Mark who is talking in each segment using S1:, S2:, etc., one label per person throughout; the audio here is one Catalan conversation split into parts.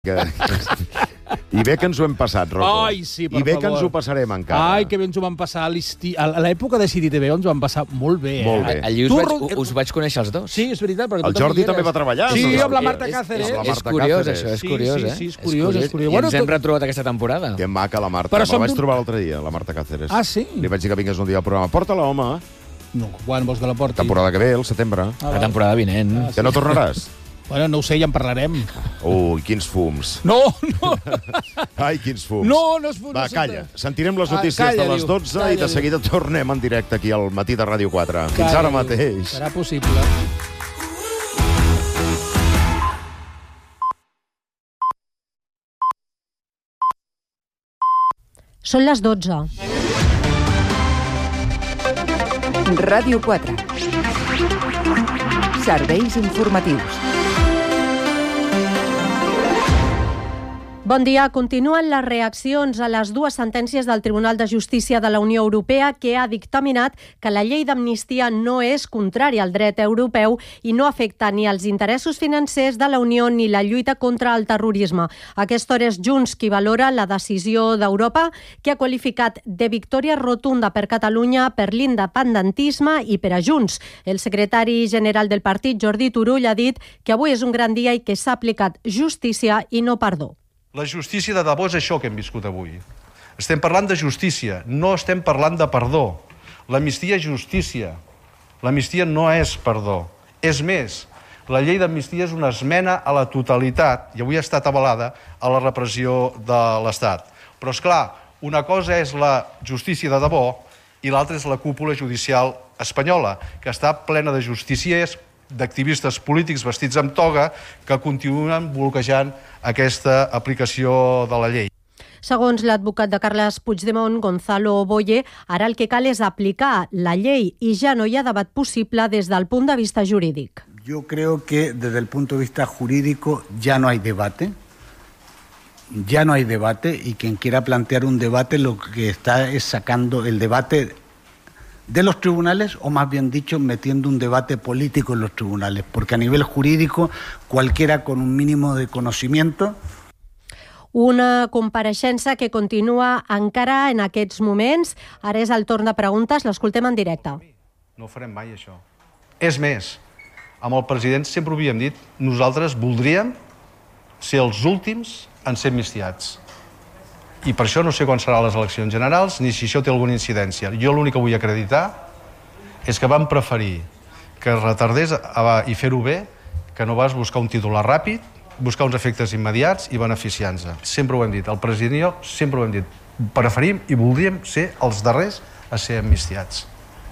S1: I bé que ens ho hem passat, Rocco.
S2: Ai, sí, per
S1: I bé
S2: favor.
S1: que ens ho passarem encara.
S2: Ai, que bé ens ho vam passar a l'època de City TV, ens ho vam passar molt bé.
S1: Molt bé.
S3: Allí us vaig conèixer els dos.
S2: Sí, és veritat. Perquè
S1: El Jordi també va treballar.
S2: Sí,
S1: no?
S2: amb la Marta Cáceres.
S3: És curiós, això, és curiós, eh?
S2: Sí, és curiós, és curiós.
S3: I ens hem retrobat aquesta temporada.
S1: Que maca, la Marta.
S2: Però
S1: Me la vaig trobar l'altre dia, la Marta Cáceres.
S2: Ah, sí?
S1: Li vaig dir que vingués un dia al programa. Porta-la, home.
S2: No, quan vols que la porti?
S1: Temporada que ve, el setembre.
S3: La temporada vinent.
S1: Que no tornaràs?
S2: Bueno, no ho sé, ja en parlarem.
S1: Ui, quins fums.
S2: No, no.
S1: Ai, quins fums.
S2: No, no es fums.
S1: Va, calla. Sentirem les notícies
S2: Calla,
S1: de les 12 i de seguida tornem en directe aquí al matí de Ràdio 4. Fins ara mateix.
S2: Serà possible.
S4: Són les 12.
S5: Ràdio 4. Serveis informatius.
S4: Bon dia. Continuen les reaccions a les dues sentències del Tribunal de Justícia de la Unió Europea que ha dictaminat que la llei d'amnistia no és contrària al dret europeu i no afecta ni els interessos financers de la Unió ni la lluita contra el terrorisme. A aquesta hora és Junts qui valora la decisió d'Europa, que ha qualificat de victòria rotunda per Catalunya, per l'independentisme i per a Junts. El secretari general del partit, Jordi Turull, ha dit que avui és un gran dia i que s'ha aplicat justícia i no perdó.
S6: La justícia de debò és això que hem viscut avui. Estem parlant de justícia, no estem parlant de perdó. L'amnistia és justícia. L'amnistia no és perdó. És més, la llei d'amnistia és una esmena a la totalitat, i avui ha estat avalada, a la repressió de l'Estat. Però, és clar, una cosa és la justícia de debò i l'altra és la cúpula judicial espanyola, que està plena de justiciers, d'activistes polítics vestits amb toga que continuen bloquejant aquesta aplicació de la llei.
S4: Segons l'advocat de Carles Puigdemont, Gonzalo Boye, ara el que cal és aplicar la llei i ja no hi ha debat possible des del punt de vista jurídic.
S7: Yo creo que desde el punto de vista jurídico ya no hay debate. Ya no hay debate y quien quiera plantear un debate lo que está es sacando el debate de los tribunales, o más bien dicho, metiendo un debate político en los tribunales, porque a nivel jurídico cualquiera con un mínimo de conocimiento...
S4: Una compareixença que continua encara en aquests moments. Ara és el torn de preguntes, l'escoltem en directe.
S6: No ho farem mai, això. És més, amb el president sempre ho havíem dit, nosaltres voldríem ser els últims en ser amnistiats. I per això no sé quan seran les eleccions generals, ni si això té alguna incidència. Jo l'únic que vull acreditar és que vam preferir que es retardés i fer-ho bé, que no vas buscar un titular ràpid, buscar uns efectes immediats i beneficiar-nos. Sempre ho hem dit, el president i jo sempre ho hem dit. Preferim i voldríem ser els darrers a ser amnistiats.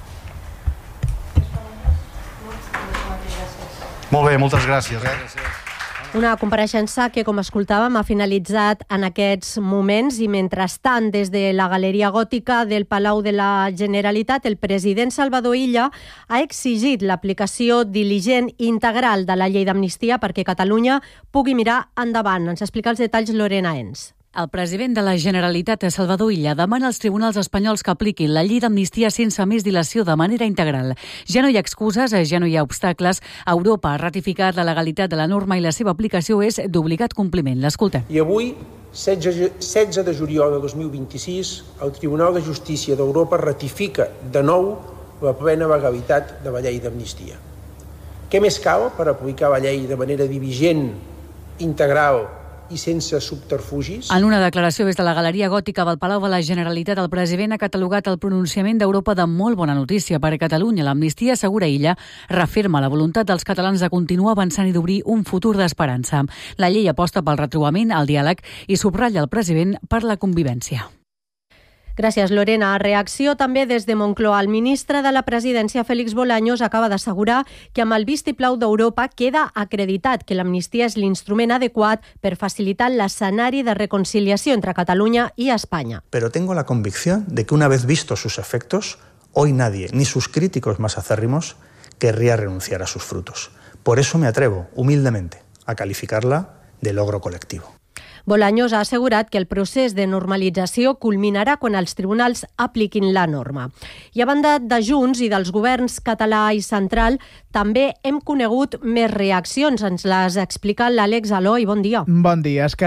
S6: Molt bé, moltes gràcies.
S4: Una compareixença que, com escoltàvem, ha finalitzat en aquests moments i, mentrestant, des de la Galeria Gòtica del Palau de la Generalitat, el president Salvador Illa ha exigit l'aplicació diligent i integral de la llei d'amnistia perquè Catalunya pugui mirar endavant. Ens explica els detalls Lorena Ens.
S8: El president de la Generalitat, Salvador Illa, demana als tribunals espanyols que apliquin la llei d'amnistia sense més dilació de manera integral. Ja no hi ha excuses, ja no hi ha obstacles. Europa ha ratificat la legalitat de la norma i la seva aplicació és d'obligat compliment. L'escoltem.
S9: I avui, 16 de juliol de 2026, el Tribunal de Justícia d'Europa ratifica de nou la plena legalitat de la llei d'amnistia. Què més cal per aplicar la llei de manera diligent, integral i sense subterfugis?
S8: En una declaració des de la Galeria Gòtica del Palau de la Generalitat, el president ha catalogat el pronunciament d'Europa de molt bona notícia per a Catalunya. L'amnistia, assegura Illa, referma la voluntat dels catalans de continuar avançant i d'obrir un futur d'esperança. La llei aposta pel retrobament, el diàleg i subratlla el president per la convivència.
S4: Gràcies, Lorena. Reacció també des de Moncloa. El ministre de la Presidència, Félix Bolaños, acaba d'assegurar que amb el vistiplau d'Europa queda acreditat que l'amnistia és l'instrument adequat per facilitar l'escenari de reconciliació entre Catalunya y España.
S10: Pero tengo la convicción de que una vez vistos sus efectos, hoy nadie, ni sus críticos más acérrimos, querría renunciar a sus frutos. Por eso me atrevo, humildemente, a calificarla de logro colectivo.
S4: Bolaños ha assegurat que el procés de normalització culminarà quan els tribunals apliquin la norma. I a banda de Junts i dels governs català i central, també hem conegut més reaccions. Ens les explica l'Àlex Aloi. Bon dia.
S11: Bon dia.